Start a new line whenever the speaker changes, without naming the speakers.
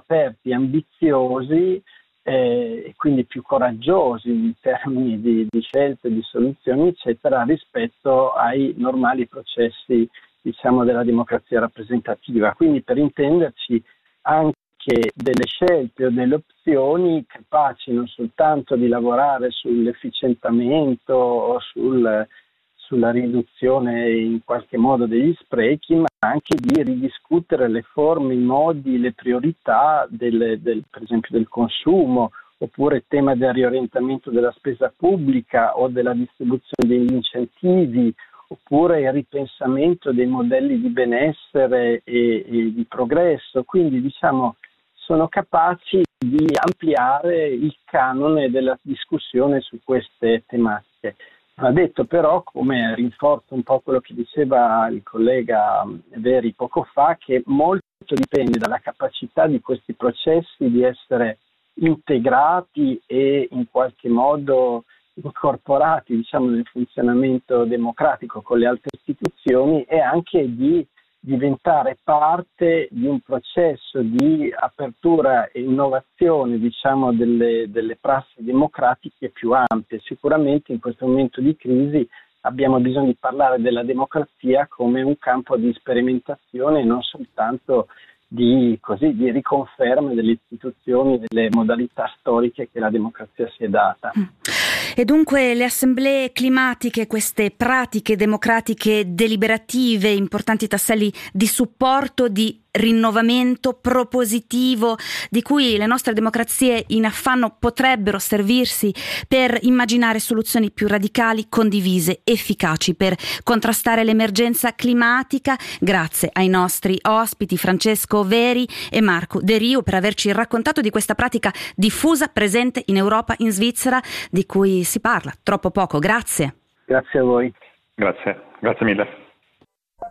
aperti, ambiziosi e quindi più coraggiosi in termini di scelte, di soluzioni, eccetera, rispetto ai normali processi, diciamo, della democrazia rappresentativa. Quindi, per intenderci, anche delle scelte o delle opzioni capaci non soltanto di lavorare sull'efficientamento o sulla riduzione in qualche modo degli sprechi, ma anche di ridiscutere le forme, i modi, le priorità per esempio del consumo, oppure il tema del riorientamento della spesa pubblica o della distribuzione degli incentivi, oppure il ripensamento dei modelli di benessere e di progresso. Quindi, diciamo, sono capaci di ampliare il canone della discussione su queste tematiche. Va detto però, come rinforzo un po' quello che diceva il collega Veri poco fa, che molto dipende dalla capacità di questi processi di essere integrati e in qualche modo incorporati, diciamo, nel funzionamento democratico con le altre istituzioni, e anche di diventare parte di un processo di apertura e innovazione, diciamo, delle prassi democratiche più ampie. Sicuramente in questo momento di crisi abbiamo bisogno di parlare della democrazia come un campo di sperimentazione e non soltanto di riconferma delle istituzioni, delle modalità storiche che la democrazia si è data.
E dunque le assemblee climatiche, queste pratiche democratiche deliberative, importanti tasselli di supporto, di rinnovamento propositivo di cui le nostre democrazie in affanno potrebbero servirsi per immaginare soluzioni più radicali, condivise, efficaci per contrastare l'emergenza climatica. Grazie ai nostri ospiti Francesco Veri e Marco De Rio per averci raccontato di questa pratica diffusa, presente in Europa, in Svizzera, di cui si parla troppo poco. Grazie.
Grazie a voi.
Grazie mille.